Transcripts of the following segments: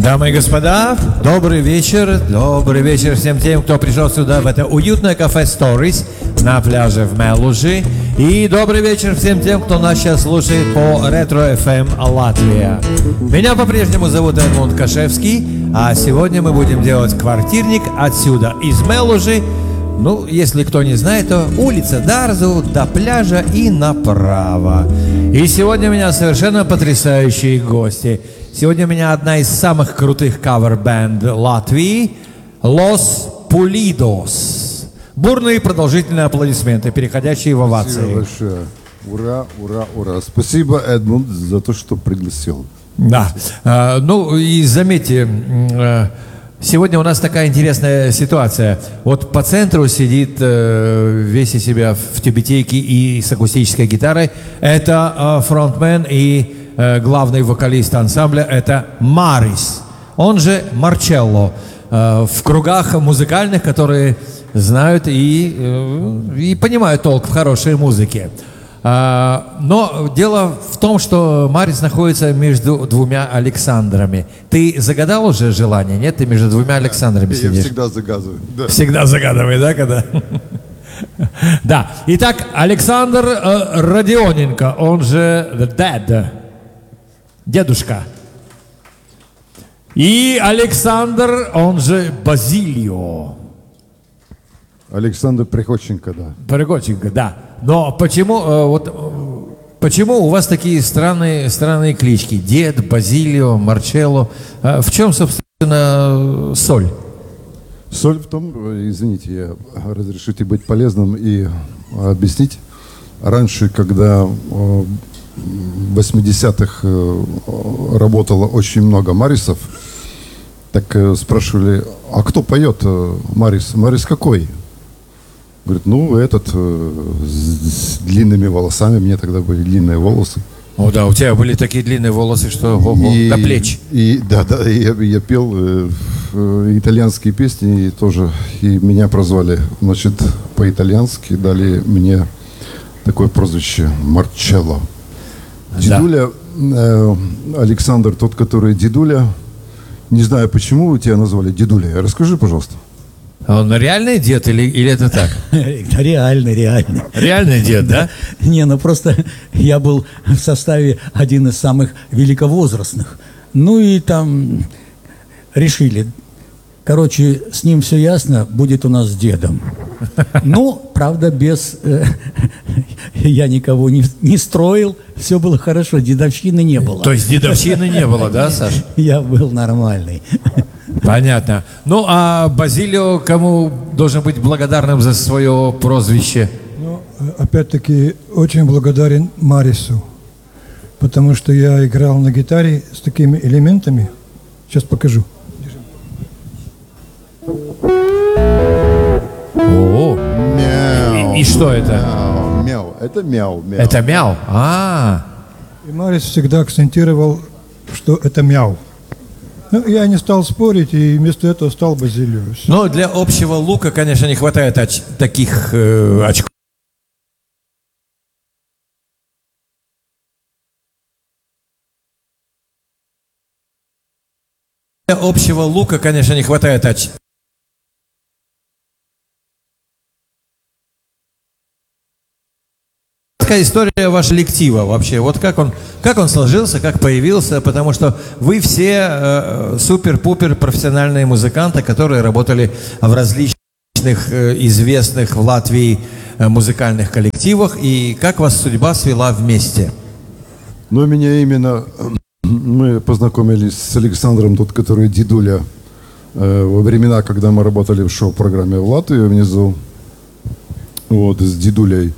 Дамы и господа, добрый вечер всем тем, кто пришел сюда в это уютное кафе Stories на пляже в Мелужи. И добрый вечер всем тем, кто нас сейчас слушает по Ретро FM Латвия. Меня по-прежнему зовут Эдмунд Кашевский, а сегодня мы будем делать квартирник отсюда, из Мелужи. Ну, если кто не знает, то улица Дарзу до пляжа и направо. И сегодня у меня совершенно потрясающие гости. Сегодня у меня одна из самых крутых кавер-бэнд Латвии Los Pulidos. Бурные продолжительные аплодисменты, переходящие в овации. Спасибо большое. Ура, ура, ура. Спасибо, Эдмунд, за то, что пригласил. Да. Ну и заметьте, сегодня у нас такая интересная ситуация. Вот по центру сидит весь из себя в тюбетейке и с акустической гитарой. Это фронтмен и главный вокалист ансамбля. Это Марис, он же Марчелло. В кругах музыкальных, которые знают и понимают толк в хорошей музыке. Но дело в том, что Марис находится между двумя Александрами. Ты загадал уже желание? Нет, ты между двумя Александрами сидишь? Я всегда загадываю. Да. Всегда загадывай, да, когда? Да. Итак, Александр Родионенко, он же The Dad, дедушка. И Александр, он же Базилио. Александр Приходченко, да. Приходченко, да. Но почему у вас такие странные клички? Дед, Базилио, Марчелло. В чем, собственно, соль? Соль в том, извините, я разрешите быть полезным и объяснить. Раньше, когда в 80-х работало очень много Марисов, так спрашивали, а кто поет Марис? Марис какой? Говорит, ну, этот с длинными волосами, мне тогда были длинные волосы. О, да, у тебя были такие длинные волосы, что до плеч. Да, я пел итальянские песни, и тоже, и меня прозвали, значит, по-итальянски дали мне такое прозвище Марчелло. Дедуля, Александр, тот, который дедуля, не знаю, почему тебя назвали дедуля. Расскажи, пожалуйста. Он реальный дед или это так? Реальный. Реальный дед, да? Не, ну просто я был в составе один из самых великовозрастных. Ну и там решили. Короче, с ним все ясно, будет у нас дедом. Ну, правда, без... я никого не строил, все было хорошо, дедовщины не было. То есть дедовщины не было, да, Саша? Я был нормальный. Понятно. Ну, а Базилио кому должен быть благодарным за свое прозвище? Ну, опять-таки, очень благодарен Марису, потому что я играл на гитаре с такими элементами. Сейчас покажу. О, Мяу. и что это? Мяу. Это мяу. Это мяу. И Марис всегда акцентировал, что это мяу. Ну, я не стал спорить, и вместо этого стал Базилио. Но для общего лука, конечно, не хватает таких очков. Для общего лука, конечно, не хватает Какая история вашего коллектива вообще? Вот как он сложился, как появился? Потому что вы все супер-пупер профессиональные музыканты, которые работали в различных известных в Латвии музыкальных коллективах. И как вас судьба свела вместе? Ну, меня именно... Мы познакомились с Александром, тот, который дедуля, во времена, когда мы работали в шоу-программе в Латвии внизу. Вот, с дедулей.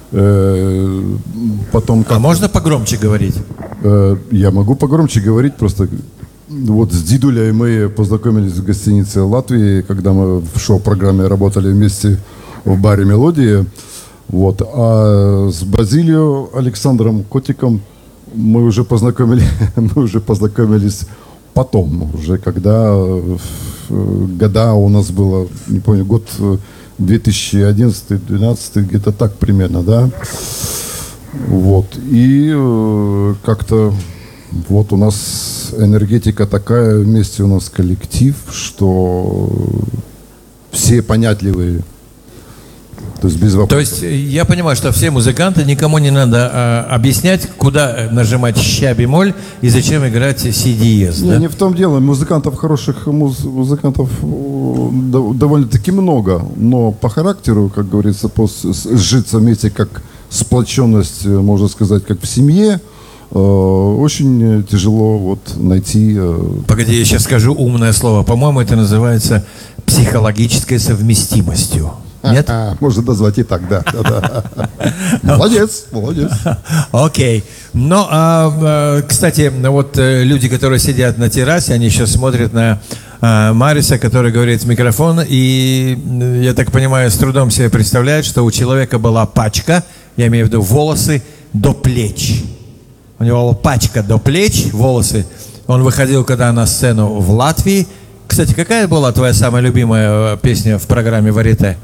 Потом, а можно погромче говорить? Я могу погромче говорить, просто вот с дедулей мы познакомились в гостинице Латвии, когда мы в шоу-программе работали вместе в баре «Мелодия». Вот. А с Базилио Александром Котиком мы уже познакомились потом, уже когда года у нас было, не помню, год 2011-2012, где-то так примерно, да. Вот. И как-то Вот у нас энергетика такая, вместе у нас коллектив, что все понятливые. То есть без То вопросов. есть я понимаю, что все музыканты, никому не надо объяснять, куда нажимать ща бемоль и зачем играть си диез, Не, да? не в том дело. Музыкантов, хороших музыкантов довольно-таки много. Но по характеру, как говорится, сжиться вместе как сплоченность, можно сказать, как в семье, очень тяжело вот найти. Погоди, я сейчас скажу умное слово. По-моему, это называется психологической совместимостью. Нет? Можно назвать и так, да. Молодец, молодец. Окей. Но, кстати, вот люди, которые сидят на террасе, они сейчас смотрят на Мариса, который говорит в микрофон, и, я так понимаю, с трудом себе представляют, что у человека была пачка, я имею в виду волосы, до плеч. У него была пачка до плеч, волосы. Он выходил когда на сцену в Латвии. Кстати, какая была твоя самая любимая песня в программе «Варите»?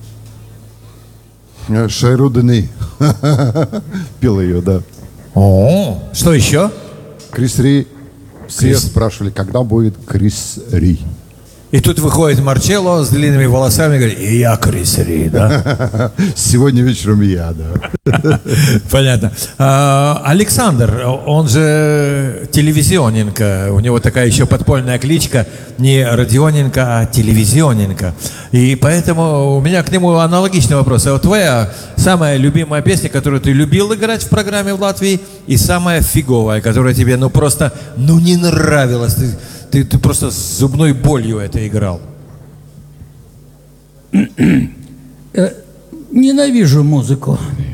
Шайрудыны. Пел ее, да. О, что еще? Крис Ри. Все спрашивали, когда будет Крис Ри. И тут выходит Марчелло с длинными волосами и говорит: и я Крис Ри, да? Сегодня вечером я, да. Понятно. Александр, он же телевизионенко, у него такая еще подпольная кличка, не Родионенко, а телевизионенко. И поэтому у меня к нему аналогичный вопрос. А вот твоя самая любимая песня, которую ты любил играть в программе в Латвии, и самая фиговая, которая тебе просто не нравилась, ты просто с зубной болью это играл. Ненавижу музыку.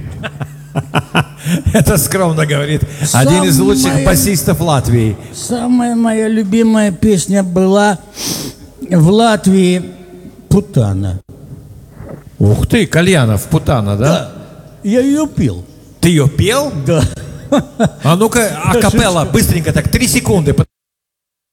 Это скромно говорит один из лучших Самая- басистов Латвии. Самая моя любимая песня была в Латвии «Путана». Ух ты, Кальянов, Путана, да? Я ее пел. Ты ее пел? Да. А ну-ка, акапелла, быстренько так, 3 секунды.